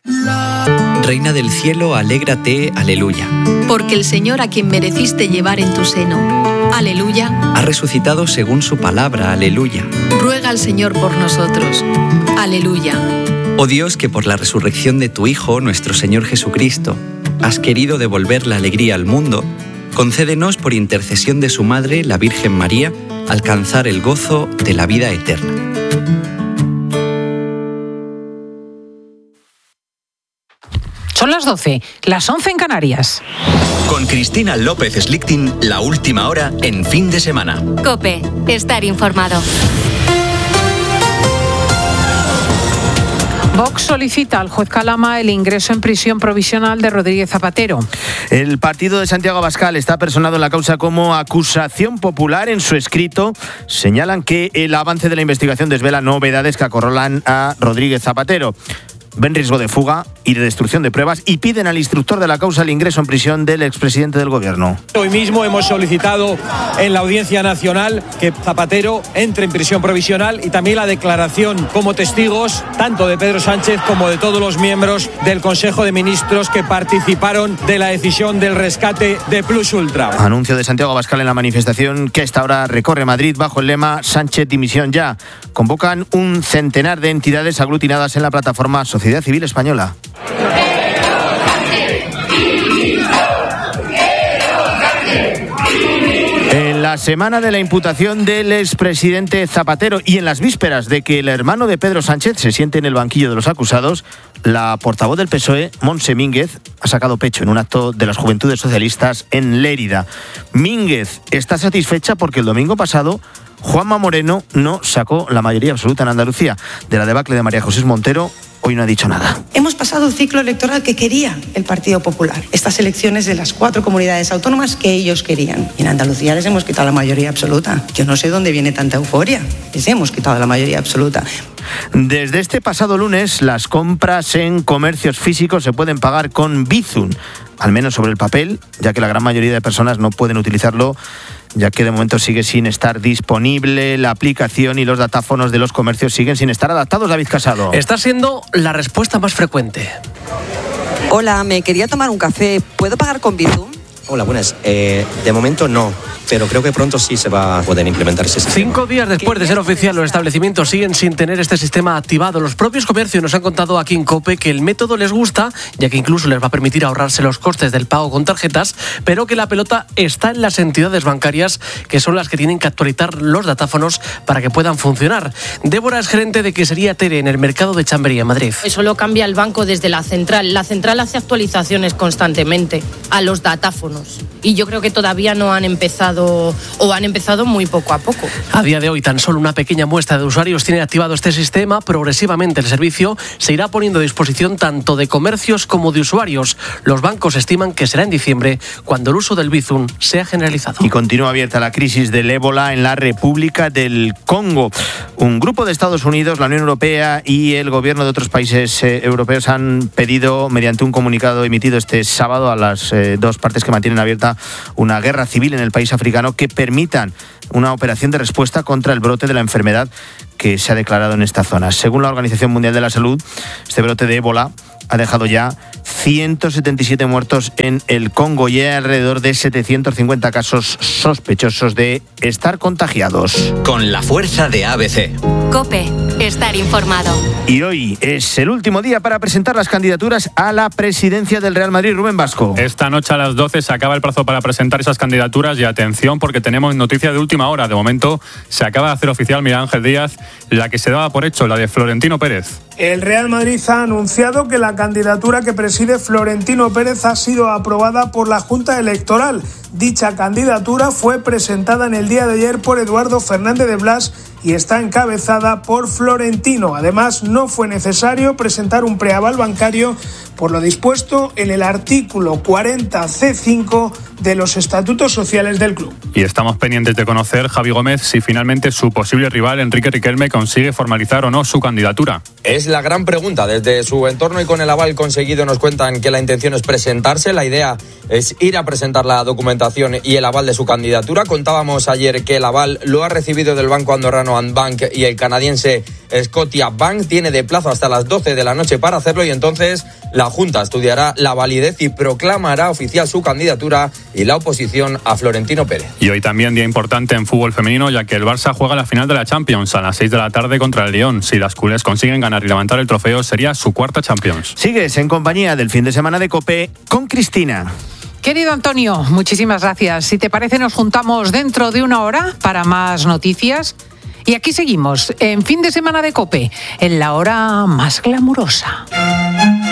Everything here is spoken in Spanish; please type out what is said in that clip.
Reina del cielo, alégrate, aleluya. Porque el Señor, a quien mereciste llevar en tu seno, aleluya, ha resucitado según su palabra, aleluya. Ruega al Señor por nosotros, aleluya. Oh Dios, que por la resurrección de tu Hijo, nuestro Señor Jesucristo, has querido devolver la alegría al mundo, concédenos por intercesión de su Madre, la Virgen María, alcanzar el gozo de la vida eterna. Son las 12, las 11 en Canarias. Con Cristina López Slichting, la última hora en fin de semana. COPE, estar informado. Vox solicita al juez Calama el ingreso en prisión provisional de Rodríguez Zapatero. El partido de Santiago Abascal está personado en la causa como acusación popular. En su escrito señalan que el avance de la investigación desvela novedades que acorralan a Rodríguez Zapatero. Ven riesgo de fuga y de destrucción de pruebas y piden al instructor de la causa el ingreso en prisión del expresidente del gobierno. Hoy mismo hemos solicitado en la Audiencia Nacional que Zapatero entre en prisión provisional y también la declaración como testigos tanto de Pedro Sánchez como de todos los miembros del Consejo de Ministros que participaron de la decisión del rescate de Plus Ultra. Anuncio de Santiago Abascal en la manifestación que a esta hora recorre Madrid bajo el lema Sánchez dimisión ya. Convocan un centenar de entidades aglutinadas en la plataforma Sociedad Civil Española. En la semana de la imputación del expresidente Zapatero y en las vísperas de que el hermano de Pedro Sánchez se siente en el banquillo de los acusados, la portavoz del PSOE, Montse Mínguez, ha sacado pecho en un acto de las Juventudes Socialistas en Lérida. Mínguez está satisfecha porque el domingo pasado Juanma Moreno no sacó la mayoría absoluta en Andalucía. De la debacle de María José Montero, hoy no ha dicho nada. Hemos pasado el ciclo electoral que quería el Partido Popular. Estas elecciones de las 4 comunidades autónomas que ellos querían. Y en Andalucía les hemos quitado la mayoría absoluta. Yo no sé dónde viene tanta euforia. Les hemos quitado la mayoría absoluta. Desde este pasado lunes, las compras en comercios físicos se pueden pagar con Bizum, al menos sobre el papel, ya que la gran mayoría de personas no pueden utilizarlo, ya que de momento sigue sin estar disponible la aplicación y los datáfonos de los comercios siguen sin estar adaptados. David Casado. Está siendo la respuesta más frecuente. Hola, me quería tomar un café. ¿Puedo pagar con Bizum? Hola, buenas. De momento no, pero creo que pronto sí se va a poder implementar ese sistema. 5 días después de ser oficial, los establecimientos siguen sin tener este sistema activado. Los propios comercios nos han contado aquí en COPE que el método les gusta, ya que incluso les va a permitir ahorrarse los costes del pago con tarjetas, pero que la pelota está en las entidades bancarias, que son las que tienen que actualizar los datáfonos para que puedan funcionar. Débora es gerente de Quesería Tere en el mercado de Chamberí, en Madrid. Eso lo cambia el banco desde la central. La central hace actualizaciones constantemente a los datáfonos. Y yo creo que todavía no han empezado o han empezado muy poco a poco. A día de hoy tan solo una pequeña muestra de usuarios tiene activado este sistema. Progresivamente el servicio se irá poniendo a disposición tanto de comercios como de usuarios. Los bancos estiman que será en diciembre cuando el uso del Bizum sea generalizado. Y continúa abierta la crisis del ébola en la República del Congo. Un grupo de Estados Unidos, la Unión Europea y el gobierno de otros países europeos han pedido, mediante un comunicado emitido este sábado a las dos partes que mantienen abierta una guerra civil en el país africano, que permitan una operación de respuesta contra el brote de la enfermedad que se ha declarado en esta zona. Según la Organización Mundial de la Salud, este brote de ébola ha dejado ya 177 muertos en el Congo y hay alrededor de 750 casos sospechosos de estar contagiados. Con la fuerza de ABC. COPE, estar informado. Y hoy es el último día para presentar las candidaturas a la presidencia del Real Madrid. Rubén Vasco. Esta noche a las 12 se acaba el plazo para presentar esas candidaturas y atención porque tenemos noticia de última hora. De momento se acaba de hacer oficial Miguel Ángel Díaz, la que se daba por hecho, la de Florentino Pérez. El Real Madrid ha anunciado que la candidatura que preside Florentino Pérez ha sido aprobada por la Junta Electoral. Dicha candidatura fue presentada en el día de ayer por Eduardo Fernández de Blas y está encabezada por Florentino. Además, no fue necesario presentar un preaval bancario por lo dispuesto en el artículo 40C5 de los estatutos sociales del club. Y estamos pendientes de conocer, Javi Gómez, si finalmente su posible rival, Enrique Riquelme, consigue formalizar o no su candidatura. Es la gran pregunta. Desde su entorno y con el aval conseguido nos cuentan que la intención es presentarse. La idea es ir a presentar la documentación y el aval de su candidatura. Contábamos ayer que el aval lo ha recibido del Banco Andorrano Noam Bank y el canadiense Scotia Bank. Tiene de plazo hasta las 12 de la noche para hacerlo y entonces la Junta estudiará la validez y proclamará oficial su candidatura y la oposición a Florentino Pérez. Y hoy también día importante en fútbol femenino, ya que el Barça juega la final de la Champions a las 6 de la tarde contra el Lyon. Si las culés consiguen ganar y levantar el trofeo, sería su cuarta Champions. Sigues en compañía del fin de semana de COPE con Cristina. Querido Antonio, muchísimas gracias. Si te parece, nos juntamos dentro de una hora para más noticias. Y aquí seguimos, en fin de semana de COPE, en la hora más glamurosa.